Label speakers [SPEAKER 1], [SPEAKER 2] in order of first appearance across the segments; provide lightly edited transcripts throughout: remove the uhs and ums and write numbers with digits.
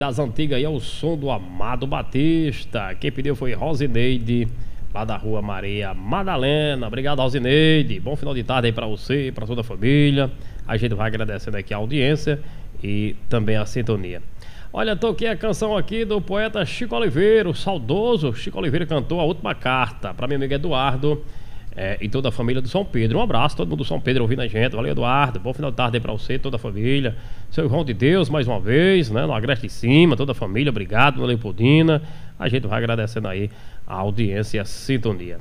[SPEAKER 1] Das antigas aí é o som do Amado Batista. Quem pediu foi Rosineide, lá da rua Maria Madalena. Obrigado, Rosineide. Bom final de tarde aí pra você e pra toda a família. A gente vai agradecendo aqui a audiência e também a sintonia. Olha, toquei a canção aqui do poeta Chico Oliveira, o saudoso Chico Oliveira cantou A Última Carta para meu amigo Eduardo e toda a família do São Pedro. Um abraço, todo mundo do São Pedro ouvindo a gente. Valeu, Eduardo. Bom final de tarde aí pra você, toda a família. Seu João de Deus, mais uma vez, né? No Agreste de Cima, toda a família. Obrigado, Dona Leopoldina. A gente vai agradecendo aí a audiência e a sintonia.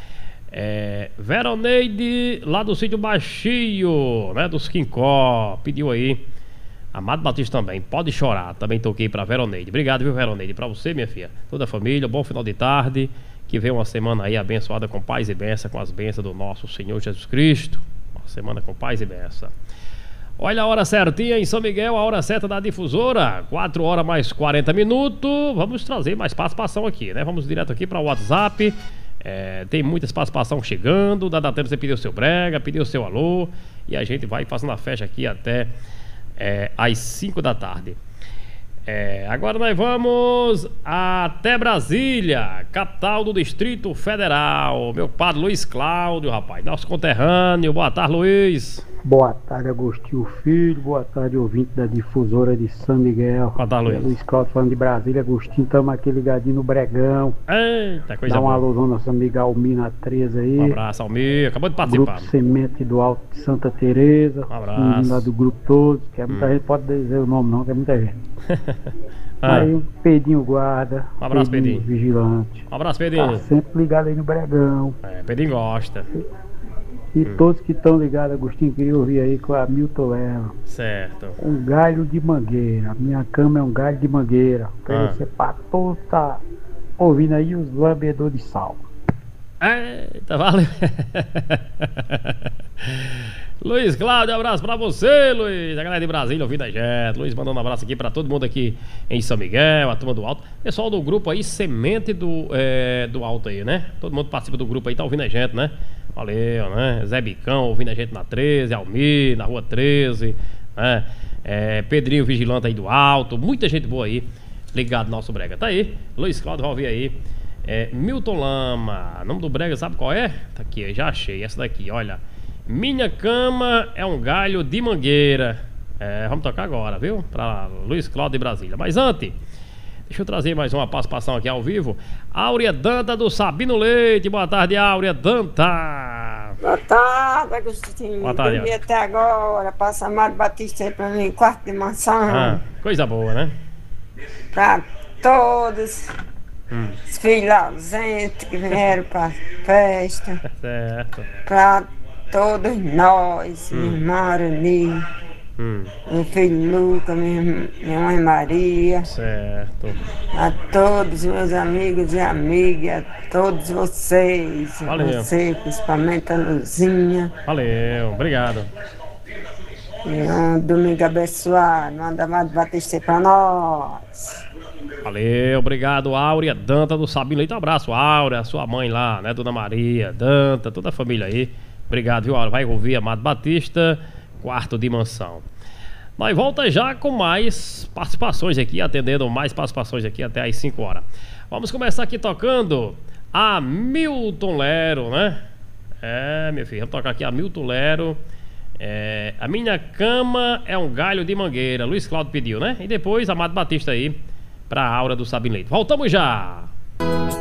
[SPEAKER 1] Veroneide, lá do sítio Baixio, né? Dos Quincó, pediu aí. Amado Batista também, pode chorar. Também toquei pra Veroneide. Obrigado, viu, Veroneide? Pra você, minha filha, toda a família, bom final de tarde. Que venha uma semana aí abençoada com paz e bênção, com as bênçãos do nosso Senhor Jesus Cristo. Uma semana com paz e bênção. Olha a hora certinha em São Miguel, a hora certa da difusora. 4 horas mais 40 minutos. Vamos trazer mais participação aqui, né? Vamos direto aqui para o WhatsApp. Tem muita participação chegando. Dá tempo você pedir o seu brega, pedir o seu alô. E a gente vai fazendo a festa aqui até às 5 da tarde. Agora nós vamos até Brasília, capital do Distrito Federal. Meu padre Luiz Cláudio, rapaz, nosso conterrâneo. Boa tarde, Luiz.
[SPEAKER 2] Boa tarde, Agostinho Filho. Boa tarde, ouvinte da difusora de São Miguel.
[SPEAKER 1] Boa tarde, Luiz.
[SPEAKER 2] Luiz Cláudio falando de Brasília. Agostinho, estamos aqui ligadinho no Bregão.
[SPEAKER 1] Eita, coisa boa.
[SPEAKER 2] Dá um alô ao nosso amigo Almir na 13 aí.
[SPEAKER 1] Um abraço, Almir. Acabou de participar.
[SPEAKER 2] Grupo Semente do Alto de Santa Teresa.
[SPEAKER 1] Um abraço.
[SPEAKER 2] Lá do grupo todo. Que muita gente pode dizer o nome não, que é muita gente. Aí o Pedinho Guarda.
[SPEAKER 1] Um abraço, Pedinho.
[SPEAKER 2] Vigilante.
[SPEAKER 1] Um abraço, Pedinho.
[SPEAKER 2] Tá sempre ligado aí no Bregão.
[SPEAKER 1] Pedinho gosta.
[SPEAKER 2] E todos que estão ligados, Agostinho, queria ouvir aí com a Milton Lelo.
[SPEAKER 1] Certo.
[SPEAKER 2] Um galho de mangueira. Minha cama é um galho de mangueira. Pra você pra todos tá ouvindo aí os lambedores de sal.
[SPEAKER 1] Eita, valeu. Luiz Cláudio, abraço pra você, Luiz. A galera de Brasília ouvindo a gente. Luiz mandando um abraço aqui pra todo mundo aqui em São Miguel, a turma do Alto. Pessoal do grupo aí, Semente do Alto aí, né? Todo mundo participa do grupo aí, tá ouvindo a gente, né? Valeu, né? Zé Bicão ouvindo a gente na 13, Almir, na rua 13, né? Pedrinho Vigilante aí do Alto. Muita gente boa aí, ligado no nosso brega. Tá aí, Luiz Cláudio vai ouvir aí. Milton Lama, nome do brega, sabe qual é? Tá aqui, eu já achei, essa daqui, olha. Minha cama é um galho de mangueira. Vamos tocar agora, viu? Pra Luiz Cláudio de Brasília. Mas antes, deixa eu trazer mais uma participação aqui ao vivo. Áurea Danta do Sabino Leite. Boa tarde, Áurea Danta.
[SPEAKER 3] Boa tarde, Agostinho.
[SPEAKER 1] Boa tarde.
[SPEAKER 3] Dormi até agora. Passa Amado Batista aí pra mim, quarto de mansão.
[SPEAKER 1] Coisa boa, né?
[SPEAKER 3] Pra todos os filhos ausentes que vieram pra festa.
[SPEAKER 1] Certo.
[SPEAKER 3] Pra todos nós, minha irmã Arani, meu filho Luca, minha mãe Maria.
[SPEAKER 1] Certo.
[SPEAKER 3] A todos meus amigos e amigas, a todos vocês.
[SPEAKER 1] Valeu.
[SPEAKER 3] Você, principalmente a Luzinha.
[SPEAKER 1] Valeu, obrigado.
[SPEAKER 3] E um domingo abençoado. Manda Amado Batista pra nós.
[SPEAKER 1] Valeu, obrigado, Áurea Danta do Sabino Leite. Um abraço, Áurea, sua mãe lá, né? Dona Maria, Danta, toda a família aí. Obrigado, viu, Áurea? Vai ouvir Amado Batista, quarto de mansão. Nós voltamos já com mais participações aqui, atendendo mais participações aqui até às 5 horas. Vamos começar aqui tocando a Milton Lero, né? Meu filho, vamos tocar aqui a Milton Lero. A minha cama é um galho de mangueira. Luiz Cláudio pediu, né? E depois Amado Batista aí pra Áurea do Sabino Leite. Voltamos já!